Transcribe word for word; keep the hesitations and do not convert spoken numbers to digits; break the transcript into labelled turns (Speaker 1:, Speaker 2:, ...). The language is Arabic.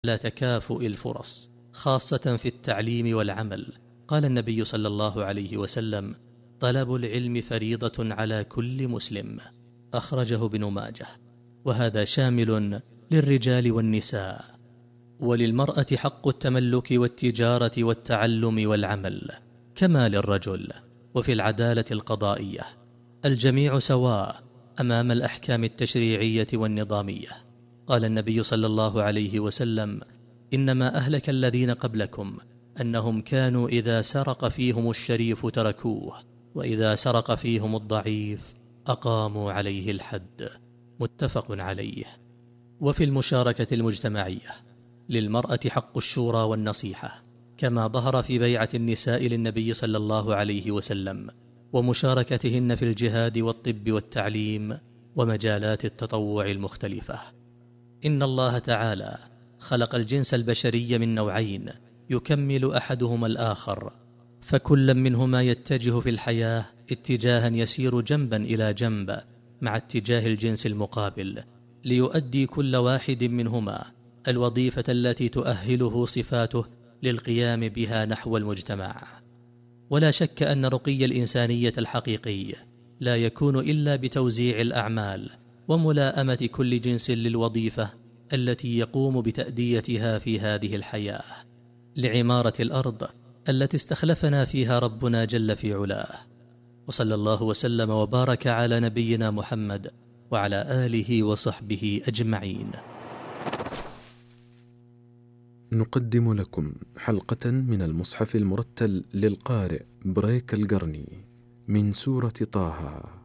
Speaker 1: على تكافؤ الفرص، خاصة في التعليم والعمل. قال النبي صلى الله عليه وسلم: طلب العلم فريضة على كل مسلم. أخرجه ابن ماجه. وهذا شامل للرجال والنساء. وللمرأة حق التملك والتجارة والتعلم والعمل كما للرجل. وفي العدالة القضائية الجميع سواء أمام الأحكام التشريعية والنظامية. قال النبي صلى الله عليه وسلم: إنما أهلك الذين قبلكم أنهم كانوا إذا سرق فيهم الشريف تركوه، وإذا سرق فيهم الضعيف أقاموا عليه الحد. متفق عليه. وفي المشاركة المجتمعية للمرأة حق الشورى والنصيحة، كما ظهر في بيعة النساء للنبي صلى الله عليه وسلم، ومشاركتهن في الجهاد والطب والتعليم ومجالات التطوع المختلفة. إن الله تعالى خلق الجنس البشري من نوعين يكمل أحدهما الآخر، فكل منهما يتجه في الحياة اتجاها يسير جنبا إلى جنب مع اتجاه الجنس المقابل، ليؤدي كل واحد منهما الوظيفة التي تؤهله صفاته للقيام بها نحو المجتمع. ولا شك أن رقي الإنسانية الحقيقي لا يكون إلا بتوزيع الأعمال وملائمة كل جنس للوظيفة التي يقوم بتأديتها في هذه الحياة، لعمارة الأرض التي استخلفنا فيها ربنا جل في علاه. وصلى الله وسلم وبارك على نبينا محمد وعلى آله وصحبه أجمعين.
Speaker 2: نقدم لكم حلقة من المصحف المرتل للقارئ بريك القرني من سورة طه.